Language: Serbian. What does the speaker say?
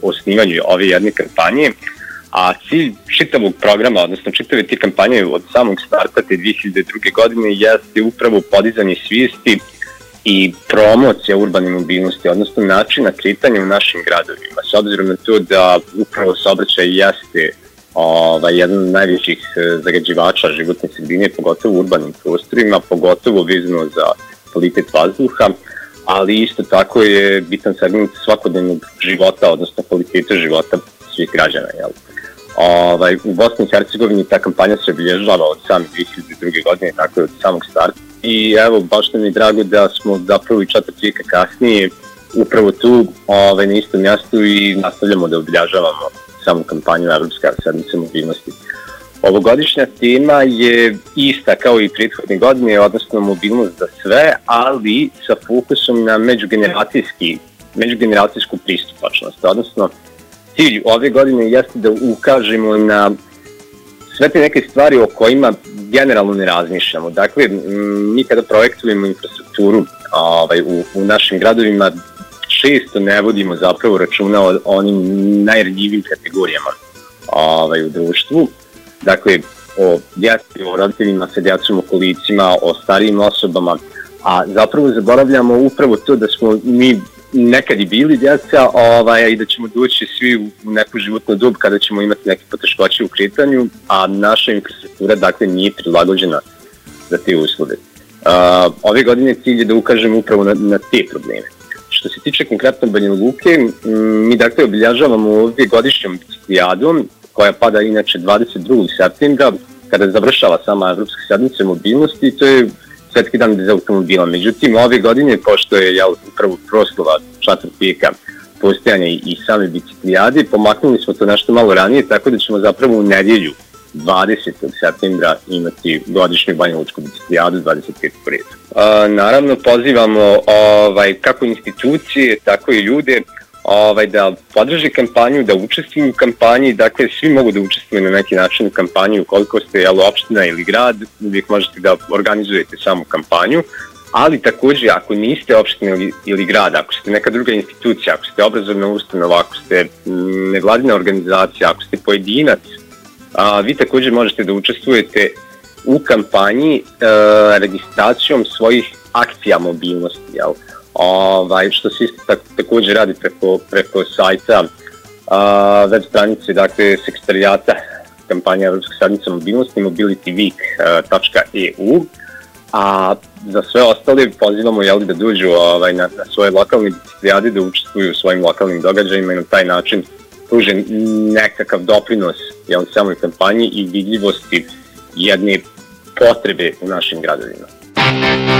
osnivanju ove jedne kampanje, a cilj čitavog programa, odnosno čitave te kampanje od samog starta te 2002. godine jeste upravo podizanje svijesti i promocija urbane mobilnosti, odnosno načina kretanja u našim gradovima. S obzirom na to da upravo saobraćaj jeste jedan od najvećih zagađivača životne sredine, pogotovo u urbanim prostorima, pogotovo vezano za kvalitet vazduha, ali isto tako je bitan segment svakodnevnog života, odnosno kvaliteta života svih građana. U Bosni i Hercegovini ta kampanja se obilježava od same 2002. godine, tako je od samog starta. I evo, baš nam je drago da smo zapravo i 4 vijeka kasnije upravo tu na istom mjestu i nastavljamo da obilježavamo samu kampanju Evropska sedmica mobilnosti. Ovogodišnja tema je ista kao i prethodne godine, odnosno mobilnost za sve, ali sa fokusom na međugeneracijsku pristupačnost, odnosno cilj ove godine jeste da ukažemo na sve te neke stvari o kojima generalno ne razmišljamo. Dakle, mi kada projektujemo infrastrukturu u našim gradovima, često ne vodimo zapravo računa o onim najranjivim kategorijama u društvu. Dakle, o djeci, o roditeljima sa djecom, o kolicima, o starijim osobama, a zapravo zaboravljamo upravo to da smo mi nekad i bili djeca i da ćemo doći svi u neku životnu dob kada ćemo imati neke poteškoće u kretanju, a naša infrastruktura dakle nije prilagođena za te uslove. Ove godine cilj je da ukažemo upravo na te probleme. Što se tiče konkretno Banja Luke, mi dakle obilježavamo ovdje godišnjom biciklijadom koja pada inače 22. septembra kada završava sama Evropska sedmica mobilnosti, to je Svetski dan bez automobila. Međutim, ove godine, pošto je upravo proslava 4 vijeka postojanja i same biciklijade, pomaknuli smo to nešto malo ranije, tako da ćemo zapravo u nedjelju 20. septembra imati godišnju Banja Lučku biciklijadu 25. po redu. Naravno, pozivamo kako institucije, tako i ljude da podrže kampanju, da učestvuju u kampanji. Dakle, svi mogu da učestvuju na neki način u kampanji. Ukoliko ste opština ili grad, uvijek možete da organizujete samu kampanju, ali također ako niste opština ili grad, ako ste neka druga institucija, ako ste obrazovna ustanova, ako ste nevladina organizacija, ako ste pojedinac, vi također možete da učestvujete u kampanji registracijom svojih akcija mobilnosti, što se isto također radi preko sajta web stranice, dakle, sekretarijata kampanje Evropska sedmica mobilnosti mobilityweek.eu, a za sve ostale pozivamo da dođu na svoje lokalne biciklijade, da učestvuju u svojim lokalnim događajima i na taj način pruže nekakav doprinos samoj kampanji i vidljivosti jedne potrebe u našim gradovima.